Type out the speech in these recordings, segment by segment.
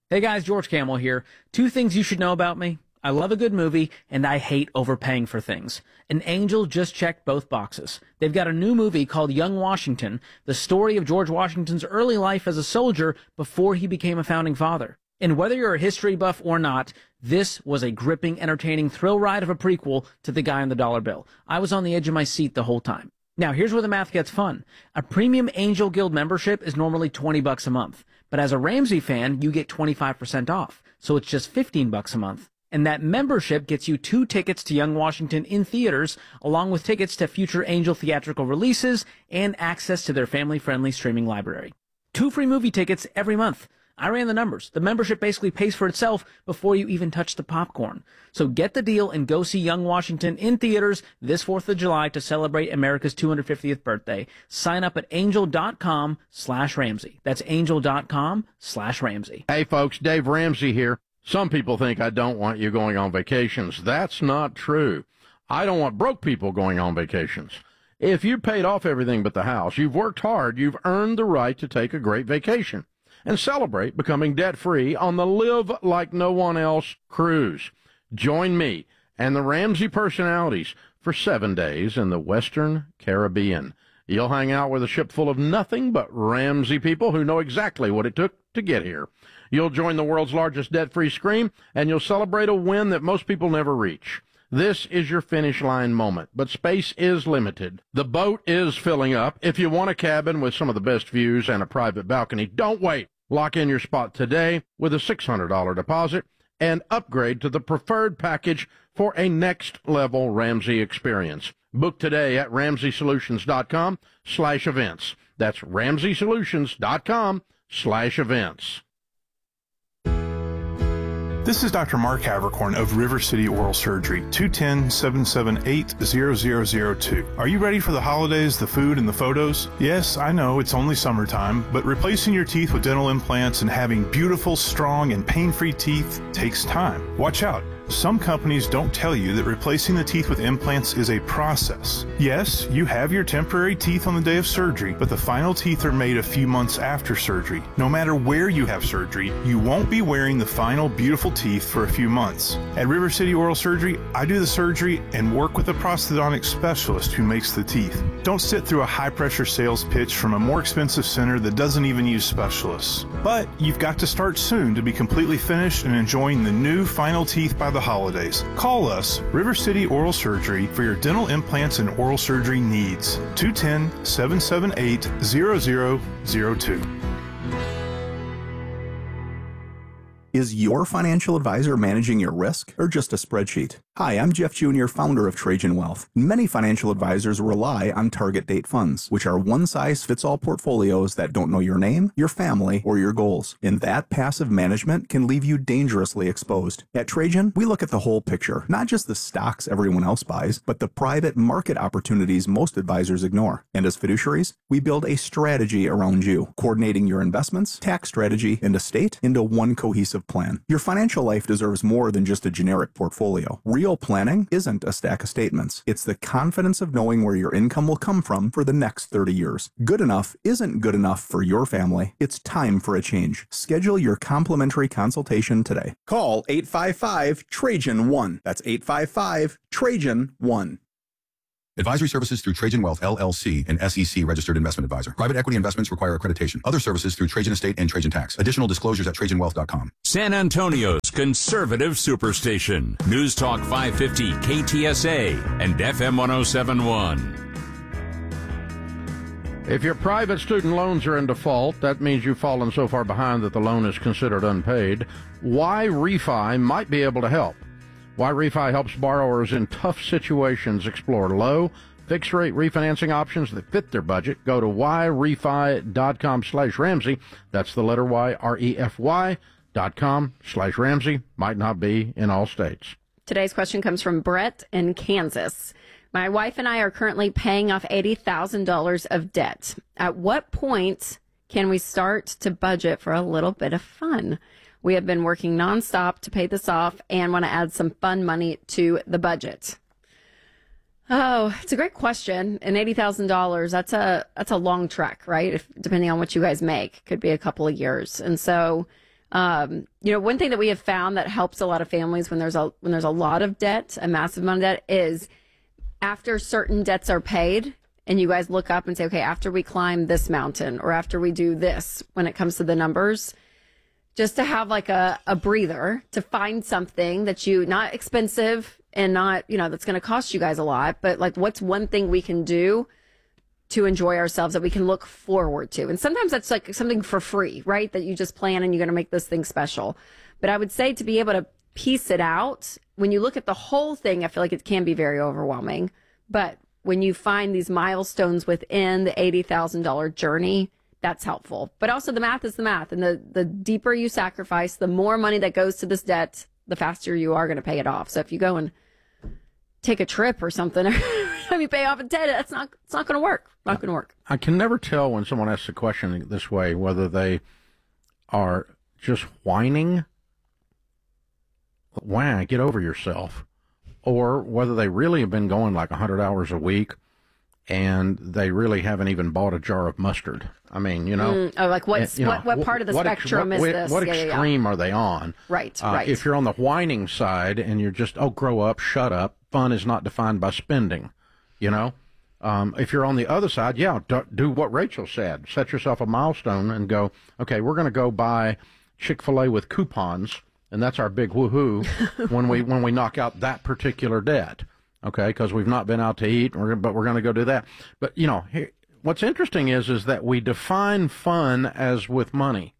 Hey guys, George Camel here. 2 things you should know about me. I love a good movie, and I hate overpaying for things. An Angel just checked both boxes. They've got a new movie called Young Washington, the story of George Washington's early life as a soldier before he became a founding father. And whether you're a history buff or not, this was a gripping, entertaining thrill ride of a prequel to The Guy on the Dollar Bill. I was on the edge of my seat the whole time. Now, here's where the math gets fun. A premium Angel Guild membership is normally $20 a month. But as a Ramsey fan, you get 25% off. So it's just $15 a month. And that membership gets you 2 tickets to Young Washington in theaters, along with tickets to future Angel theatrical releases and access to their family-friendly streaming library. 2 free movie tickets every month. I ran the numbers. The membership basically pays for itself before you even touch the popcorn. So get the deal and go see Young Washington in theaters this 4th of July to celebrate America's 250th birthday. Sign up at angel.com/Ramsey. That's angel.com/Ramsey. Hey folks, Dave Ramsey here. Some people think I don't want you going on vacations. That's not true. I don't want broke people going on vacations. If you paid off everything but the house, you've worked hard, you've earned the right to take a great vacation and celebrate becoming debt-free on the Live Like No One Else cruise. Join me and the Ramsey personalities for 7 days in the Western Caribbean. You'll hang out with a ship full of nothing but Ramsey people who know exactly what it took to get here. You'll join the world's largest debt-free scream, and you'll celebrate a win that most people never reach. This is your finish line moment, but space is limited. The boat is filling up. If you want a cabin with some of the best views and a private balcony, don't wait. Lock in your spot today with a $600 deposit and upgrade to the preferred package for a next-level Ramsey experience. Book today at RamseySolutions.com/events. That's RamseySolutions.com/events. This is Dr. Mark Havercorn of River City Oral Surgery, 210-778-0002. Are you ready for the holidays, the food, and the photos? Yes, I know it's only summertime, but replacing your teeth with dental implants and having beautiful, strong, and pain-free teeth takes time. Watch out. Some companies don't tell you that replacing the teeth with implants is a process. Yes, you have your temporary teeth on the day of surgery, but the final teeth are made a few months after surgery. No matter where you have surgery, you won't be wearing the final beautiful teeth for a few months. At River City Oral Surgery, I do the surgery and work with a prosthodontic specialist who makes the teeth. Don't sit through a high-pressure sales pitch from a more expensive center that doesn't even use specialists. But you've got to start soon to be completely finished and enjoying the new final teeth by the holidays. Call us, River City Oral Surgery, for your dental implants and oral surgery needs. 210-778-0002. Is your financial advisor managing your risk or just a spreadsheet? Hi, I'm Jeff Jr., founder of Trajan Wealth. Many financial advisors rely on target date funds, which are one-size-fits-all portfolios that don't know your name, your family, or your goals. And that passive management can leave you dangerously exposed. At Trajan, we look at the whole picture, not just the stocks everyone else buys, but the private market opportunities most advisors ignore. And as fiduciaries, we build a strategy around you, coordinating your investments, tax strategy, and estate into one cohesive plan. Your financial life deserves more than just a generic portfolio. Real planning isn't a stack of statements. It's the confidence of knowing where your income will come from for the next 30 years. Good enough isn't good enough for your family. It's time for a change. Schedule your complimentary consultation today. Call 855-TRAJAN-1. That's 855-TRAJAN-1. Advisory services through Trajan Wealth, LLC, an SEC registered investment advisor. Private equity investments require accreditation. Other services through Trajan Estate and Trajan Tax. Additional disclosures at TrajanWealth.com. San Antonio's conservative superstation. News Talk 550 KTSA and FM 1071. If your private student loans are in default, that means you've fallen so far behind that the loan is considered unpaid. YRefi might be able to help. YRefi helps borrowers in tough situations explore low, fixed-rate refinancing options that fit their budget. Go to yrefy.com/Ramsey. That's the letter Y, REFY.com/Ramsey. Might not be in all states. Today's question comes from Brett in Kansas. My wife and I are currently paying off $80,000 of debt. At what point can we start to budget for a little bit of fun? We have been working nonstop to pay this off and want to add some fun money to the budget. Oh, it's a great question. And $80,000, that's a long trek, right? Depending on what you guys make, could be a couple of years. And so One thing that we have found that helps a lot of families when there's a lot of debt, a massive amount of debt, is after certain debts are paid, and you guys look up and say, okay, after we climb this mountain or after we do this, when it comes to the numbers, just to have like a breather, to find something that not expensive and not, that's going to cost you guys a lot, but like what's one thing we can do to enjoy ourselves that we can look forward to. And sometimes that's like something for free, right? That you just plan and you're going to make this thing special. But I would say to be able to piece it out, when you look at the whole thing, I feel like it can be very overwhelming. But when you find these milestones within the $80,000 journey, that's helpful. But also the math is the math. And the deeper you sacrifice, the more money that goes to this debt, the faster you are going to pay it off. So if you go and take a trip or something, you pay off a debt, it's not going to work. Not going to work. I can never tell when someone asks a question this way, whether they are just whining, wah, get over yourself, or whether they really have been going like 100 hours a week and they really haven't even bought a jar of mustard. I mean, what part of the spectrum is this? What extreme are they on? Right. If you're on the whining side and you're just, grow up, shut up, fun is not defined by spending, if you're on the other side, do what Rachel said. Set yourself a milestone and go, okay, we're going to go buy Chick-fil-A with coupons, and that's our big woohoo when we knock out that particular debt, okay, because we've not been out to eat, but we're going to go do that. But, what's interesting is that we define fun as with money.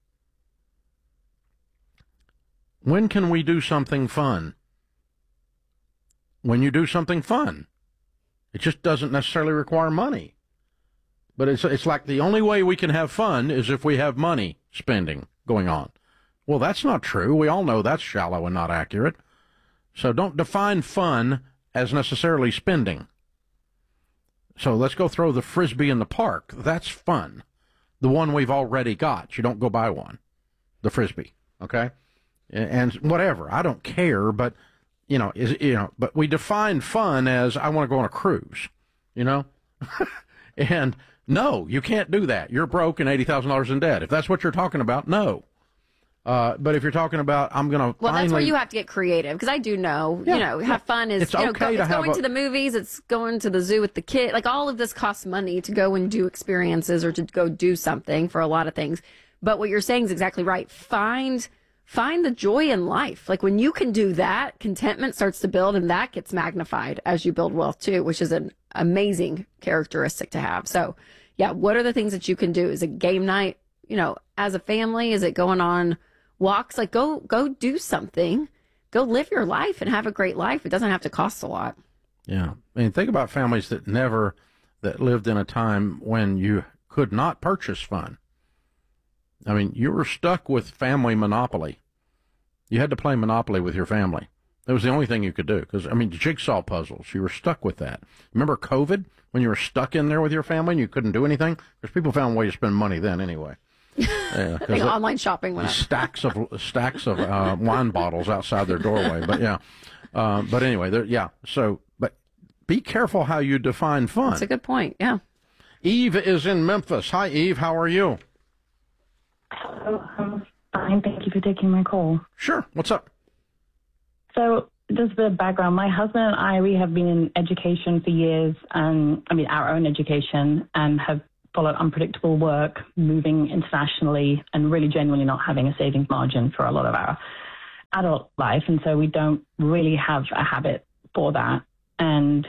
When can we do something fun? When you do something fun. It just doesn't necessarily require money. But it's like the only way we can have fun is if we have money spending going on. Well, that's not true. We all know that's shallow and not accurate. So don't define fun as necessarily spending. So let's go throw the Frisbee in the park. That's fun. The one we've already got. You don't go buy one. The Frisbee. Okay? And whatever. I don't care, but but we define fun as I want to go on a cruise, and no, you can't do that. You're broke and $80,000 in debt. If that's what you're talking about, no. But if you're talking about, I'm going to that's where you have to get creative, because I do know, have fun is, it's okay it's going to the movies, it's going to the zoo with the kid. Like all of this costs money to go and do experiences or to go do something for a lot of things. But what you're saying is exactly right. Find the joy in life. Like when you can do that, contentment starts to build, and that gets magnified as you build wealth too, which is an amazing characteristic to have. So yeah, what are the things that you can do? Is it game night, as a family? Is it going on walks? Like go do something, go live your life and have a great life. It doesn't have to cost a lot. Yeah. I mean, think about families that lived in a time when you could not purchase fun. I mean, you were stuck with family Monopoly. You had to play Monopoly with your family. That was the only thing you could do. Because, jigsaw puzzles, you were stuck with that. Remember COVID, when you were stuck in there with your family and you couldn't do anything? Because people found a way to spend money then anyway. I think online shopping went up. Stacks of wine bottles outside their doorway. But, yeah. But anyway, So, but be careful how you define fun. That's a good point, yeah. Eve is in Memphis. Hi, Eve. How are you? Hello, I'm fine. Thank you for taking my call. Sure. What's up? So, just a bit of background. My husband and I, we have been in education for years, our own education, and have followed unpredictable work, moving internationally, and really genuinely not having a savings margin for a lot of our adult life. And so we don't really have a habit for that. And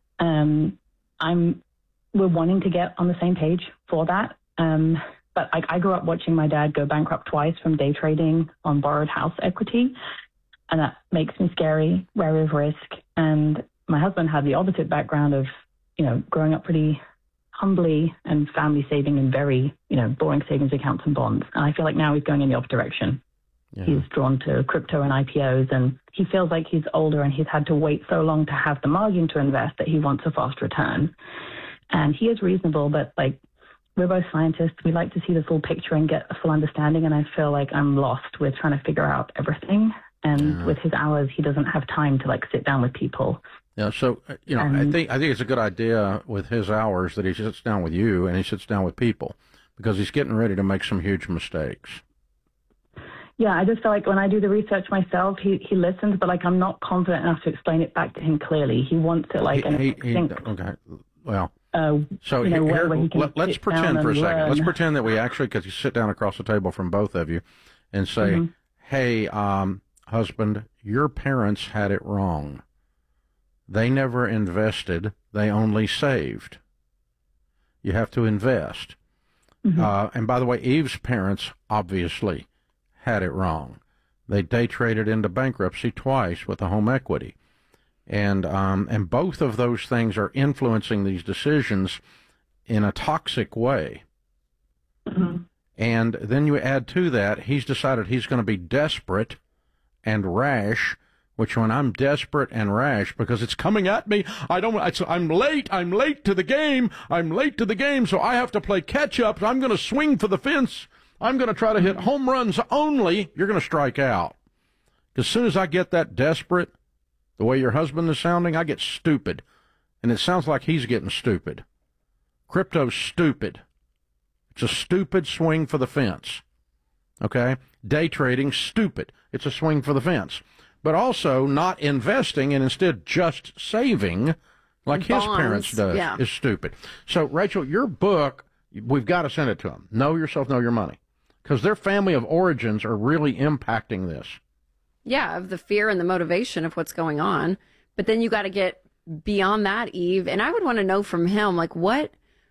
we're wanting to get on the same page for that. But I grew up watching my dad go bankrupt twice from day trading on borrowed house equity, and that makes me wary of risk. And my husband had the opposite background of, growing up pretty humbly and family saving in very, boring savings accounts and bonds. And I feel like now he's going in the opposite direction. Yeah. He's drawn to crypto and IPOs, and he feels like he's older and he's had to wait so long to have the margin to invest that he wants a fast return. And he is reasonable, but we're both scientists. We like to see the full picture and get a full understanding. And I feel like I'm lost with trying to figure out everything. And with his hours, he doesn't have time to sit down with people. Yeah. So, I think it's a good idea with his hours that he sits down with you and he sits down with people, because he's getting ready to make some huge mistakes. Yeah, I just feel like when I do the research myself, he listens, but like I'm not confident enough to explain it back to him clearly. He wants it like okay. Well, so let's pretend for a second. Learn. Let's pretend that we actually could sit down across the table from both of you and say, hey, husband, your parents had it wrong. They never invested. They only saved. You have to invest. And by the way, Eve's parents obviously had it wrong. They day traded into bankruptcy twice with the home equity. And both of those things are influencing these decisions in a toxic way. And then you add to that, he's decided he's going to be desperate and rash, which when I'm desperate and rash because it's coming at me, I'm late to the game, so I have to play catch up. I'm going to swing for the fence. I'm going to try to hit home runs only. You're going to strike out. As soon as I get that desperate, the way your husband is sounding, I get stupid. And it sounds like he's getting stupid. Crypto's stupid. It's a stupid swing for the fence. Okay? Day trading, stupid. It's a swing for the fence. But also not investing and instead just saving like his parents does is stupid. So, Rachel, your book, we've got to send it to them. Know Yourself, Know Your Money. Because their family of origins are really impacting this. Yeah, of the fear and the motivation of what's going on. But then you got to get beyond that, Eve. And I would want to know from him, like, what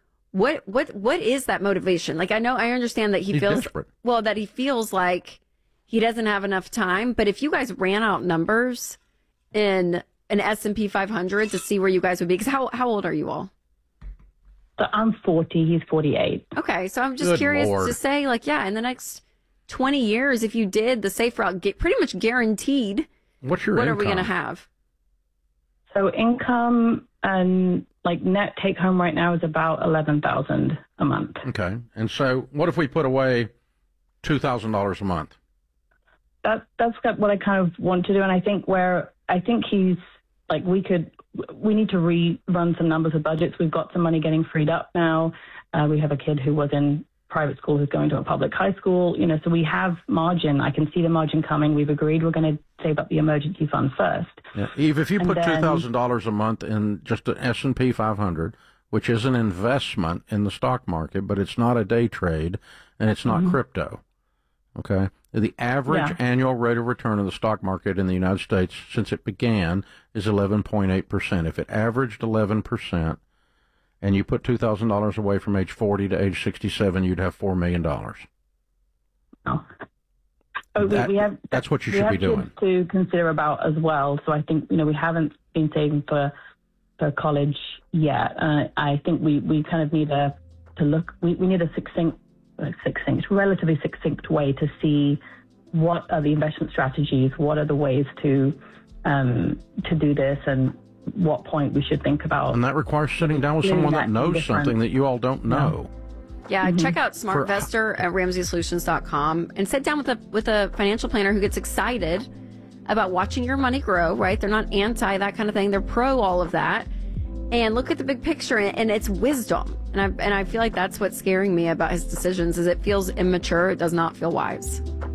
is that motivation? Like, I understand that he's desperate. Well, that he feels like he doesn't have enough time. But if you guys ran out numbers in an S&P 500 to see where you guys would be, because how old are you all? So I'm 40. He's 48. Okay, so I'm just curious to say, like, in the next 20 years, if you did the safe route, pretty much guaranteed. What's your income? What are we going to have? So income and like net take home right now is about $11,000 a month. Okay, and so what if we put away $2,000 a month? That's what I kind of want to do, and I think he's like we need to rerun some numbers of budgets. We've got some money getting freed up now. We have a kid who was in private school who's going to a public high school, so we have margin. I can see the margin coming. We've agreed we're going to save up the emergency fund first. Yeah. Eve, if you put $2,000 a month in just an S&P 500, which is an investment in the stock market, but it's not a day trade and it's not crypto, okay? The average annual rate of return of the stock market in the United States since it began is 11.8%. If it averaged 11%, and you put $2,000 away from age 40 to age 67, you'd have $4 million. Oh. That's what you should be doing. We have to consider about as well. So I think, we haven't been saving for college yet. I think we kind of need to look, we need a relatively succinct way to see what are the investment strategies, what are the ways to do this, and what point we should think about. And that requires sitting down with someone that knows something that you all don't know. Yeah, check out SmartVestor at RamseySolutions.com and sit down with a financial planner who gets excited about watching your money grow, right? They're not anti that kind of thing. They're pro all of that. And look at the big picture, and it's wisdom. And I feel like that's what's scaring me about his decisions is it feels immature. It does not feel wise.